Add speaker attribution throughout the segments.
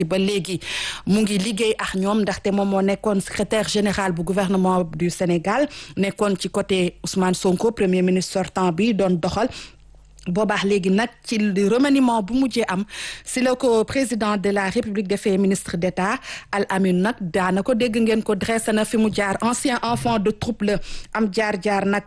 Speaker 1: ba léegi mu ngi liggéey ak ñoom ndaxte moom moo nekkoon secrétaire général bu gouvernement du Sénégal nekkoon ci côté Ousmane Sonko premier ministre sortant bi doon doxal boobaax léegi nag ci remaniement bu mujjee am si la ko président de la République defee ministre d'État Al Amine nag daana ko dégg ngeen ko dressé na fi mu jaar ancien enfant de troupe la am jaar-jaar nag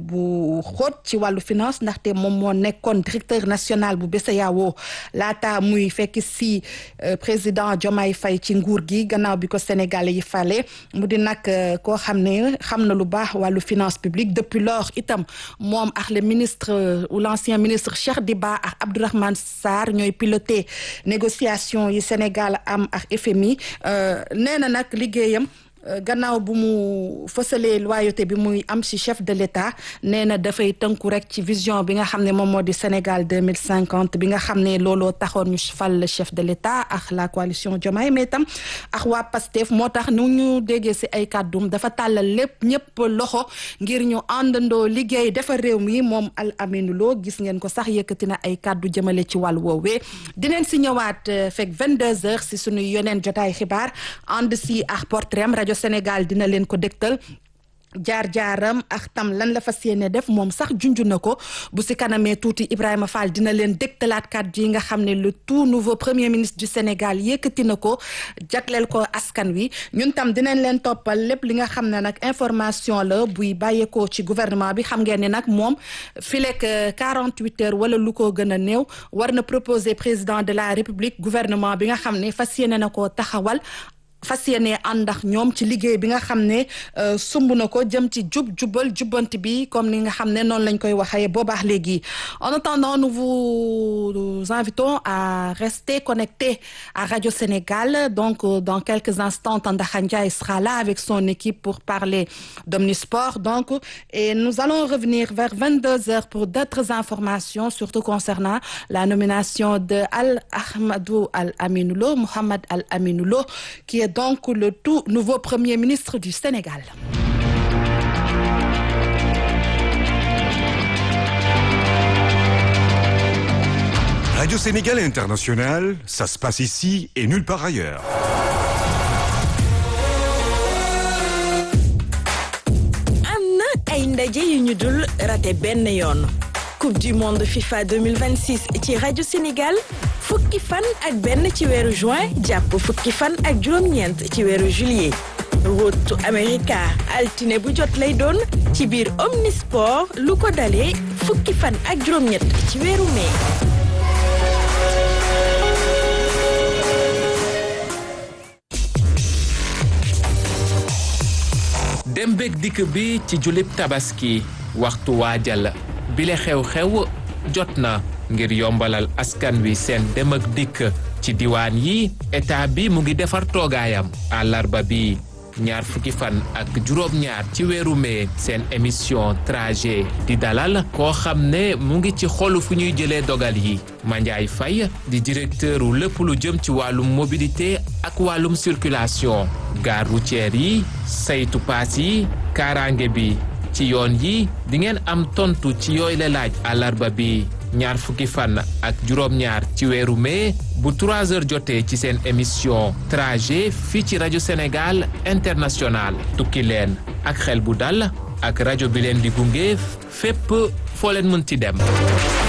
Speaker 1: bu xóot ci wàllu finance ndaxte moom moo nekkoon directeur national bu BCEAO laata muy fekk si président Diomaye Faye ci nguur gi gannaaw bi ko Sénégalais yi fale mu di nag koo xam ne xam na lu baax wàllu finance publique depuis lors itam moom ak le ministre ou l'ancien ministre Cheikh Diba ak Abdourahmane Sarr ñooy piloté négociation yi Sénégal am ak FMI nee na nag liggéeyam gannaaw bu mu fësalee loyauté bi muy am ci chef de l'État nee na dafay tënku rek ci vision bi nga xam ne moom moo di Sénégal 2050 bi nga xam ne looloo taxoon ñu fal le chef de l'État ak la coalition Diomaye mais itam ak waa Pastef moo tax nu ñu déggee ci ay kàddum dafa tàllal lépp ñëpp loxo ngir ñu àndandoo liggéey defar réew mi moom Al Amine Lo gis ngeen ko sax yëkkati na ay kàddu jëmale ci wàllu woowee dinañ ci ñëwaat fekk 22h ci sunu yeneen jotaay xibaar ànd ci ak portrait rajo Sénégal dina leen ko dégtal jaar-jaaram ak tam lan la fas yéene def moom sax junj na ko bu si kanamee tuuti Ibrahima Fall dina leen dégtalaat kàddu yi nga xam ne le tout nouveau premier ministre du Sénégal yëkkati na ko jagleel ko askan wi ñun tam dinañ leen toppal lépp li nga xam ne nag information la buy bàyyeekoo ci gouvernement bi xam ngeen ne nag moom fileek 48 heures wala lu ko gën a néew war na proposer président de la République gouvernement bi nga xam ne fas yéene na koo taxawal fas yéene ànd ak ñoom ci liggéey bi nga xam ne sumb na ko jëm ci jubal jubbanti bi comme ni nga xam ne noonu lañ koy waxee boobaax léegi en attendant nous vous invitons à rester connectés à Radio Sénégal donc dans quelques instants Tandakha Ndiaye sera là avec son équipe pour parler d'Omnisport donc et nous allons revenir vers 22h pour d'autres informations surtout concernant la nomination de Al Amine Lo Mohamed Al Amine Lo qui est donc le tout nouveau premier ministre du Sénégal.
Speaker 2: Radio Sénégal International, ça se passe ici et nulle part ailleurs.
Speaker 3: Am na ay ndaje yu ñu dul raté benn yoon. Coupe du monde FIFA 2026 ci Radio Sénégal fukki fan ak benn ci weeru juin jàpp fukki fan ak juróom-ñeent ci weeru juillet. Road to America altine bu jot lay doon ci biir Omnisport lu ko dalee fukki fan ak juróom-ñett ci weeru mai.
Speaker 4: dem beeg dikk bi ci julib tabaski waxtu waajal bile xew-xew jot na ngir yombalal askan wi seen dem ak dikk ci diwaan yi état bi mu ngi defar toogaayam àllarba bi ñaar fukki fan ak juróom-ñaar ci weeru mai seen émission trajet di dalal koo xam ne mu ngi ci xolu fu ñuy jëlee dogal yi Mandiaye Faye di directeur wu lépp lu jëm ci wàllum mobilité ak wàllum circulation gare routière yi saytu paas yi kaaraange bi ci yoon yi di ngeen am tontu ci yooyu la laaj àllarba bi ñaar fukki fan ak juróom-ñaar ci weeru mai bu 3 heures jotee ci seen émission trajet fii ci rajo Sénégal International tukki leen ak xel bu dal ak rajo bi leen di gunge fépp foo leen mën ci dem.